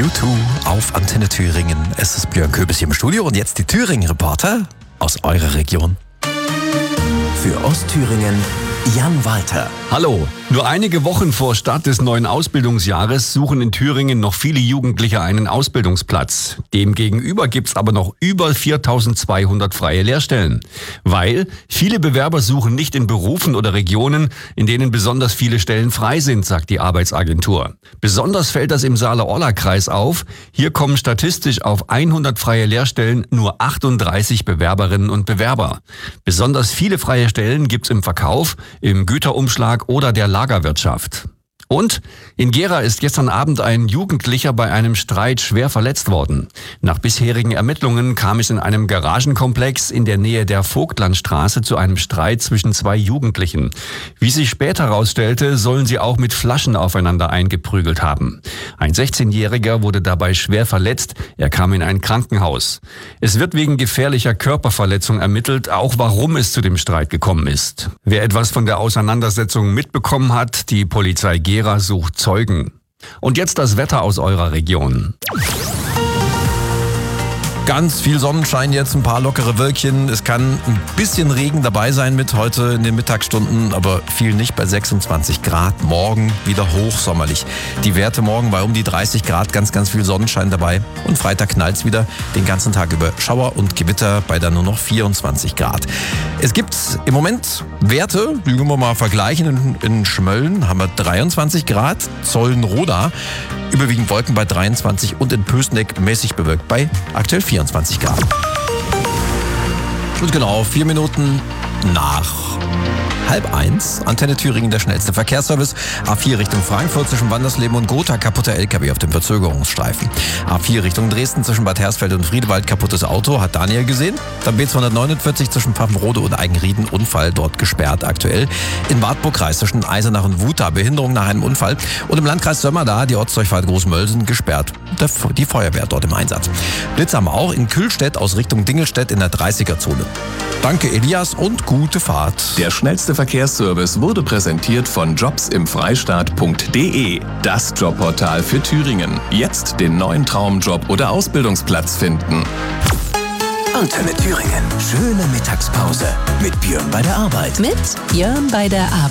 U2 auf Antenne Thüringen. Es ist Björn Köbis hier im Studio und jetzt die Thüringen-Reporter aus eurer Region. Für Ostthüringen Jan Walter. Hallo. Nur einige Wochen vor Start des neuen Ausbildungsjahres suchen in Thüringen noch viele Jugendliche einen Ausbildungsplatz. Demgegenüber gibt's aber noch über 4200 freie Lehrstellen. Weil viele Bewerber suchen nicht in Berufen oder Regionen, in denen besonders viele Stellen frei sind, sagt die Arbeitsagentur. Besonders fällt das im Saale-Orla-Kreis auf. Hier kommen statistisch auf 100 freie Lehrstellen nur 38 Bewerberinnen und Bewerber. Besonders viele freie Stellen gibt's im Verkauf, im Güterumschlag oder der Lagerwirtschaft. Und in Gera ist gestern Abend ein Jugendlicher bei einem Streit schwer verletzt worden. Nach bisherigen Ermittlungen kam es in einem Garagenkomplex in der Nähe der Vogtlandstraße zu einem Streit zwischen zwei Jugendlichen. Wie sich später herausstellte, sollen sie auch mit Flaschen aufeinander eingeprügelt haben. Ein 16-Jähriger wurde dabei schwer verletzt. Er kam in ein Krankenhaus. Es wird wegen gefährlicher Körperverletzung ermittelt, auch warum es zu dem Streit gekommen ist. Wer etwas von der Auseinandersetzung mitbekommen hat, die Polizei Gera sucht Zeugen. Und jetzt das Wetter aus eurer Region. Ganz viel Sonnenschein jetzt, ein paar lockere Wölkchen. Es kann ein bisschen Regen dabei sein mit heute in den Mittagsstunden, aber viel nicht bei 26 Grad. Morgen wieder hochsommerlich. Die Werte morgen bei um die 30 Grad, ganz viel Sonnenschein dabei. Und Freitag knallt's wieder den ganzen Tag über Schauer und Gewitter bei dann nur noch 24 Grad. Es gibt im Moment Werte, die können wir mal vergleichen. In Schmölln haben wir 23 Grad, Zollenroda überwiegend Wolken bei 23 und in Pößneck mäßig bewölkt bei aktuell 24 Grad. Und genau 4 Minuten nach 12:30. Antenne Thüringen, der schnellste Verkehrsservice. A4 Richtung Frankfurt zwischen Wandersleben und Gotha, kaputter LKW auf dem Verzögerungsstreifen. A4 Richtung Dresden zwischen Bad Hersfeld und Friedewald, kaputtes Auto, hat Daniel gesehen. Dann B249 zwischen Pfaffenrode und Eigenrieden, Unfall dort gesperrt aktuell. In Wartburg-Kreis zwischen Eisenach und Wuta, Behinderung nach einem Unfall. Und im Landkreis Sömmerda, die Ortsdurchfahrt Großmölsen, gesperrt. Die Feuerwehr dort im Einsatz. Blitz haben wir auch in Kühlstedt aus Richtung Dingelstedt in der 30er-Zone. Danke Elias und gute Fahrt. Der schnellste Verkehrsservice wurde präsentiert von jobsimfreistaat.de, das Jobportal für Thüringen. Jetzt den neuen Traumjob oder Ausbildungsplatz finden. Antenne Thüringen. Schöne Mittagspause mit Björn bei der Arbeit. Mit Björn bei der Arbeit.